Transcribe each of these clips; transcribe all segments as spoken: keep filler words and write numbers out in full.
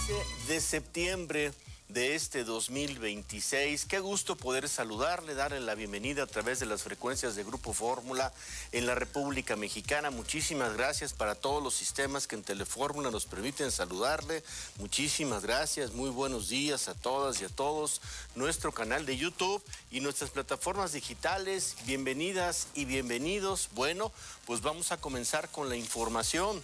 quince de septiembre de este dos mil veintiséis. Qué gusto poder saludarle, darle la bienvenida a través de las frecuencias de Grupo Fórmula en la República Mexicana. Muchísimas gracias para todos los sistemas que en Telefórmula nos permiten saludarle. Muchísimas gracias, muy buenos días a todas y a todos. Nuestro canal de YouTube y nuestras plataformas digitales, bienvenidas y bienvenidos. Bueno, pues vamos a comenzar con la información.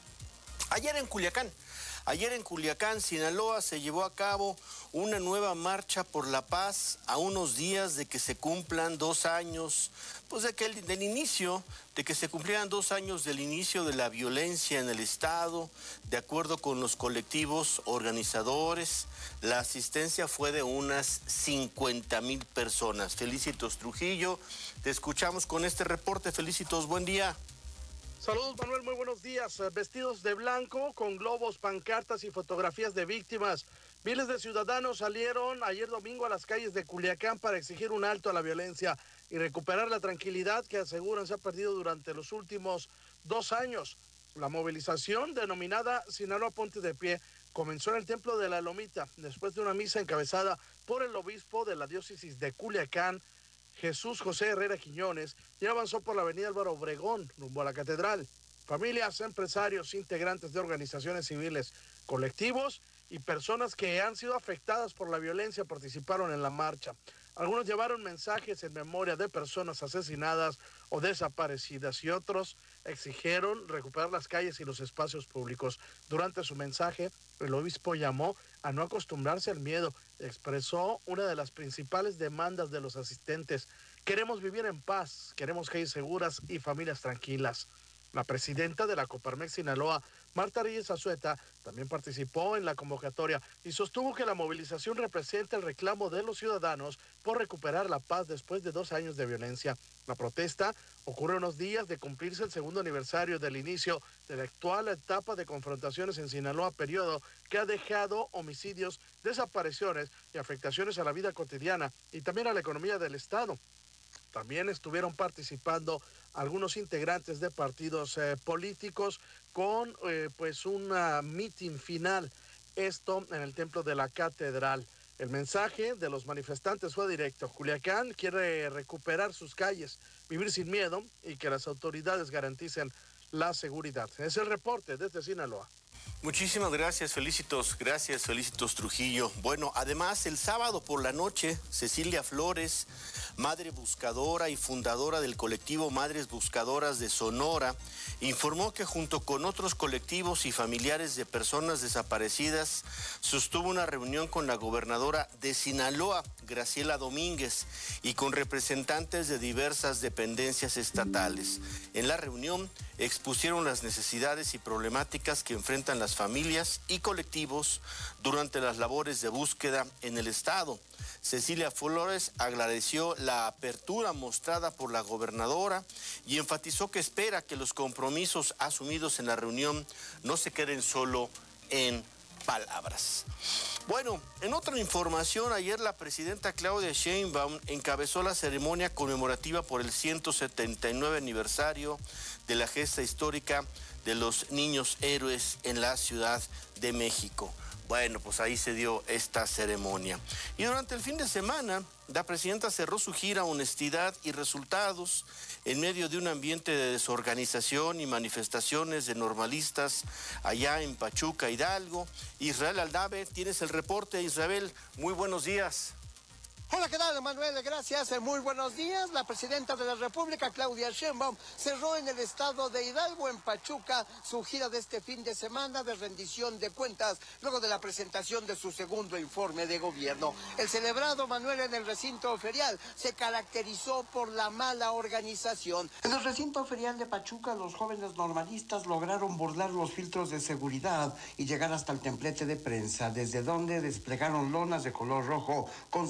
Ayer en Culiacán, Ayer en Culiacán, Sinaloa, se llevó a cabo una nueva marcha por la paz a unos días de que se cumplan dos años, pues de que el, del inicio, de que se cumplieran dos años del inicio de la violencia en el Estado. De acuerdo con los colectivos organizadores, la asistencia fue de unas cincuenta mil personas. Felicitos Trujillo, te escuchamos con este reporte. Felicitos, buen día. Saludos, Manuel, muy buenos días. Vestidos de blanco, con globos, pancartas y fotografías de víctimas, miles de ciudadanos salieron ayer domingo a las calles de Culiacán para exigir un alto a la violencia y recuperar la tranquilidad que aseguran se ha perdido durante los últimos dos años. La movilización, denominada Sinaloa Ponte de Pie, comenzó en el Templo de la Lomita, después de una misa encabezada por el obispo de la diócesis de Culiacán, Jesús José Herrera Quiñones, y avanzó por la avenida Álvaro Obregón, rumbo a la catedral. Familias, empresarios, integrantes de organizaciones civiles, colectivos y personas que han sido afectadas por la violencia participaron en la marcha. Algunos llevaron mensajes en memoria de personas asesinadas o desaparecidas y otros exigieron recuperar las calles y los espacios públicos. Durante su mensaje, el obispo llamó a no acostumbrarse al miedo. Expresó una de las principales demandas de los asistentes: queremos vivir en paz, queremos calles seguras y familias tranquilas. La presidenta de la Coparmex Sinaloa, Marta Reyes Azueta, también participó en la convocatoria y sostuvo que la movilización representa el reclamo de los ciudadanos por recuperar la paz después de dos años de violencia. La protesta ocurre unos días de cumplirse el segundo aniversario del inicio de la actual etapa de confrontaciones en Sinaloa, periodo que ha dejado homicidios, desapariciones y afectaciones a la vida cotidiana y también a la economía del Estado. También estuvieron participando algunos integrantes de partidos eh, políticos con eh, pues un mitin final, esto en el Templo de la Catedral. El mensaje de los manifestantes fue directo: Culiacán quiere recuperar sus calles, vivir sin miedo y que las autoridades garanticen la seguridad. Es el reporte desde Sinaloa. Muchísimas gracias, Felicitos, gracias, Felicitos Trujillo. Bueno, además, el sábado por la noche, Cecilia Flores, madre buscadora y fundadora del colectivo Madres Buscadoras de Sonora, informó que junto con otros colectivos y familiares de personas desaparecidas, sostuvo una reunión con la gobernadora de Sinaloa, Graciela Domínguez, y con representantes de diversas dependencias estatales. En la reunión expusieron las necesidades y problemáticas que enfrentan las familias y colectivos durante las labores de búsqueda en el estado. Cecilia Flores agradeció la apertura mostrada por la gobernadora y enfatizó que espera que los compromisos asumidos en la reunión no se queden solo en palabras. Bueno, en otra información, ayer la presidenta Claudia Sheinbaum encabezó la ceremonia conmemorativa por el ciento setenta y nueve aniversario de la gesta histórica de los niños héroes en la Ciudad de México. Bueno, pues ahí se dio esta ceremonia. Y durante el fin de semana, la presidenta cerró su gira Honestidad y Resultados en medio de un ambiente de desorganización y manifestaciones de normalistas allá en Pachuca, Hidalgo. Israel Aldave, tienes el reporte. Israel, muy buenos días. Hola, ¿qué tal, Manuel? Gracias, muy buenos días. La presidenta de la República, Claudia Sheinbaum, cerró en el estado de Hidalgo, en Pachuca, su gira de este fin de semana de rendición de cuentas, luego de la presentación de su segundo informe de gobierno. El celebrado, Manuel, en el recinto ferial se caracterizó por la mala organización. En el recinto ferial de Pachuca, los jóvenes normalistas lograron burlar los filtros de seguridad y llegar hasta el templete de prensa, desde donde desplegaron lonas de color rojo con sus principales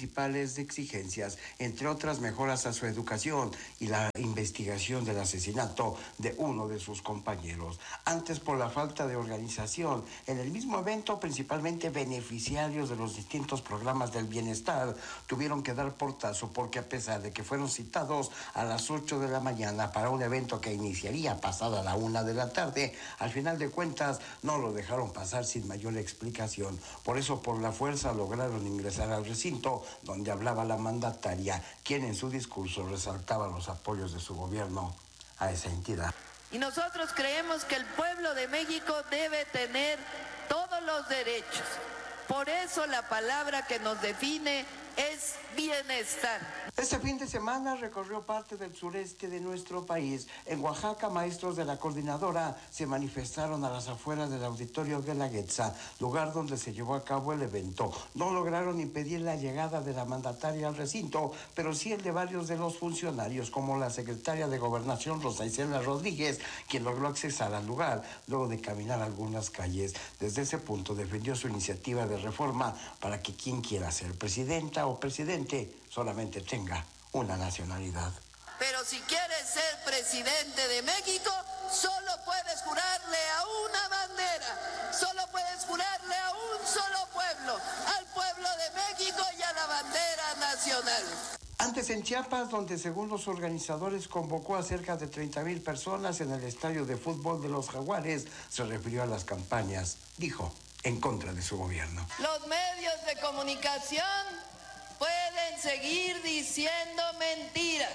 principales exigencias, entre otras mejoras a su educación y la investigación del asesinato de uno de sus compañeros. Antes, por la falta de organización, en el mismo evento, principalmente beneficiarios de los distintos programas del bienestar tuvieron que dar portazo porque a pesar de que fueron citados a las ocho de la mañana para un evento que iniciaría pasada la una de la tarde, al final de cuentas no lo dejaron pasar sin mayor explicación. Por eso, por la fuerza lograron ingresar al recinto donde hablaba la mandataria, quien en su discurso resaltaba los apoyos de su gobierno a esa entidad. Y nosotros creemos que el pueblo de México debe tener todos los derechos. Por eso la palabra que nos define es bienestar. Este fin de semana recorrió parte del sureste de nuestro país. En Oaxaca, maestros de la coordinadora se manifestaron a las afueras del auditorio de la Guelaguetza, lugar donde se llevó a cabo el evento. No lograron impedir la llegada de la mandataria al recinto, pero sí el de varios de los funcionarios, como la secretaria de Gobernación, Rosa Isela Rodríguez, quien logró accesar al lugar luego de caminar algunas calles. Desde ese punto defendió su iniciativa de reforma para que quien quiera ser presidenta o presidente solamente tenga una nacionalidad. Pero si quieres ser presidente de México, solo puedes jurarle a una bandera, solo puedes jurarle a un solo pueblo, al pueblo de México y a la bandera nacional. Antes en Chiapas, donde según los organizadores convocó a cerca de treinta mil personas en el estadio de fútbol de los Jaguares, se refirió a las campañas, dijo, en contra de su gobierno. Los medios de comunicación pueden seguir diciendo mentiras.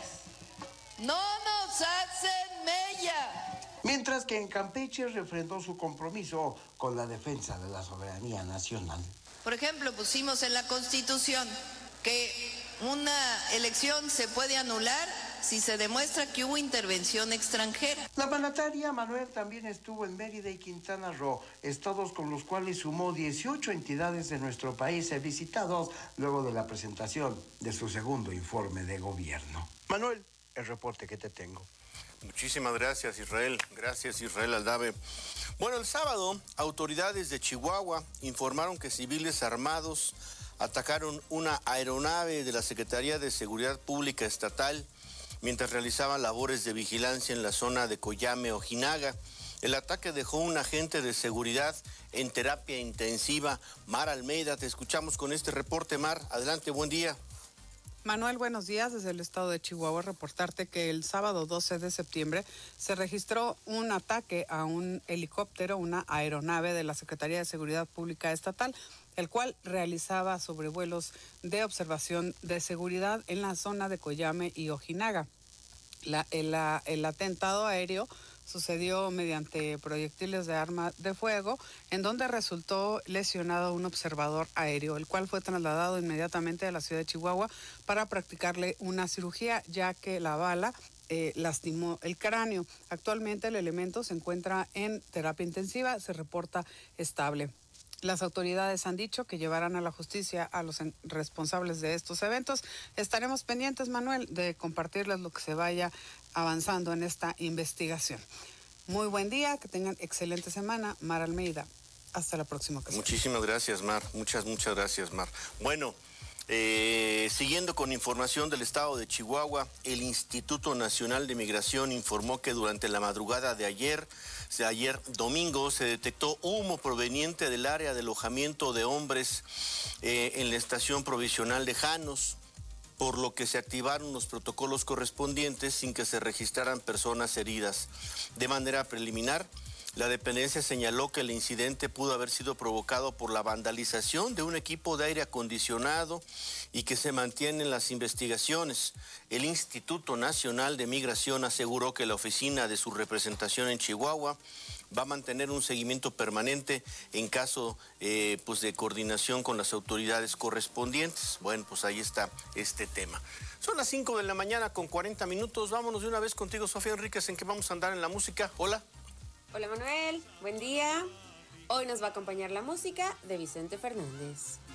No nos hacen mella. Mientras que en Campeche refrendó su compromiso con la defensa de la soberanía nacional. Por ejemplo, pusimos en la Constitución que una elección se puede anular si se demuestra que hubo intervención extranjera. La mandataria Manuel también estuvo en Mérida y Quintana Roo, estados con los cuales sumó dieciocho entidades de nuestro país visitados luego de la presentación de su segundo informe de gobierno. Manuel, el reporte que te tengo. Muchísimas gracias, Israel. Gracias, Israel Aldave. Bueno, el sábado, autoridades de Chihuahua informaron que civiles armados atacaron una aeronave de la Secretaría de Seguridad Pública Estatal mientras realizaban labores de vigilancia en la zona de Coyame, Ojinaga. El ataque dejó un agente de seguridad en terapia intensiva. Mar Almeida, te escuchamos con este reporte. Mar, adelante, buen día. Manuel, buenos días. Desde el estado de Chihuahua, reportarte que el sábado doce de septiembre se registró un ataque a un helicóptero, una aeronave de la Secretaría de Seguridad Pública Estatal, el cual realizaba sobrevuelos de observación de seguridad en la zona de Coyame y Ojinaga. La, el, el atentado aéreo sucedió mediante proyectiles de arma de fuego, en donde resultó lesionado un observador aéreo, el cual fue trasladado inmediatamente a la ciudad de Chihuahua para practicarle una cirugía, ya que la bala eh, lastimó el cráneo. Actualmente el elemento se encuentra en terapia intensiva, se reporta estable. Las autoridades han dicho que llevarán a la justicia a los responsables de estos eventos. Estaremos pendientes, Manuel, de compartirles lo que se vaya avanzando en esta investigación. Muy buen día, que tengan excelente semana. Mar Almeida, hasta la próxima ocasión. Muchísimas gracias, Mar. Muchas, muchas gracias, Mar. Bueno, eh, siguiendo con información del estado de Chihuahua, el Instituto Nacional de Migración informó que durante la madrugada de ayer, de ayer domingo, se detectó humo proveniente del área de alojamiento de hombres eh, en la estación provisional de Janos, por lo que se activaron los protocolos correspondientes sin que se registraran personas heridas. De manera preliminar, la dependencia señaló que el incidente pudo haber sido provocado por la vandalización de un equipo de aire acondicionado y que se mantienen las investigaciones. El Instituto Nacional de Migración aseguró que la oficina de su representación en Chihuahua va a mantener un seguimiento permanente en caso eh, pues de coordinación con las autoridades correspondientes. Bueno, pues ahí está este tema. Son las cinco de la mañana con cuarenta minutos. Vámonos de una vez contigo, Sofía Enríquez, en que vamos a andar en la música. Hola. Hola Manuel, buen día. Hoy nos va a acompañar la música de Vicente Fernández.